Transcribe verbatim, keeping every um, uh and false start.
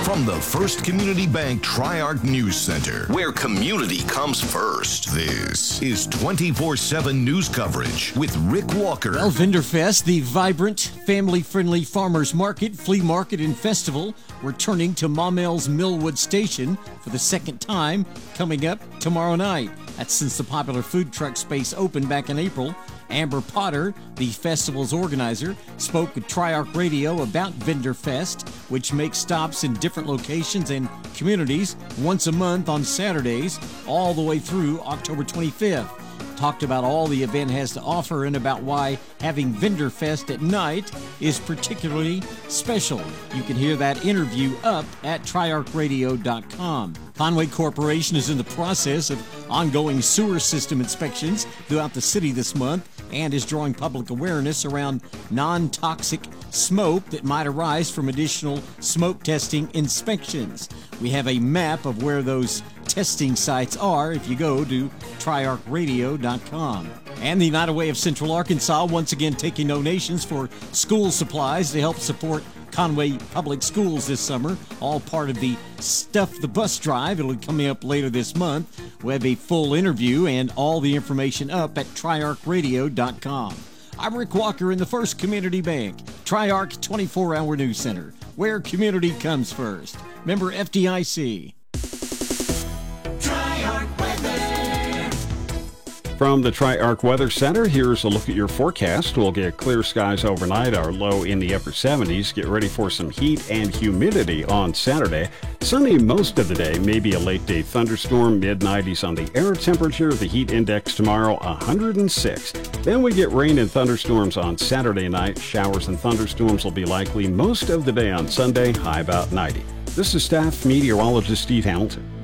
From the First Community Bank Tri-Arc News Center, where community comes first, this is twenty-four seven news coverage with Rick Walker. Well, Vinderfest, the vibrant, family-friendly farmers market, flea market, and festival, returning to Maumell's Millwood Station for the second time, coming up tomorrow night. That's since the popular food truck space opened back in April. Amber Potter, the festival's organizer, spoke with Tri-Arc Radio about Vinderfest, which makes stops in different locations and communities once a month on Saturdays, all the way through October twenty-fifth. Talked about all the event has to offer and about why having Vinderfest at night is particularly special. You can hear that interview up at tri arc radio dot com. Conway Corporation is in the process of ongoing sewer system inspections throughout the city this month and is drawing public awareness around non-toxic smoke that might arise from additional smoke testing inspections. We have a map of where those testing sites are if you go to tri arc radio dot com. And the United Way of Central Arkansas once again taking donations for school supplies to help support Conway Public Schools this summer, all part of the Stuff the Bus Drive. It'll be coming up later this month. We have a full interview and all the information up at tri arc radio dot com. I'm Rick Walker in the First Community Bank, Tri-Arc twenty-four hour News Center, where community comes first. Member F D I C. From the Tri-Arc Weather Center, here's a look at your forecast. We'll get clear skies overnight, our low in the upper seventies. Get ready for some heat and humidity on Saturday. Sunny most of the day, maybe a late day thunderstorm, mid nineties on the air temperature. The heat index tomorrow, one hundred six. Then we get rain and thunderstorms on Saturday night. Showers and thunderstorms will be likely most of the day on Sunday, high about ninety. This is staff meteorologist Steve Hamilton.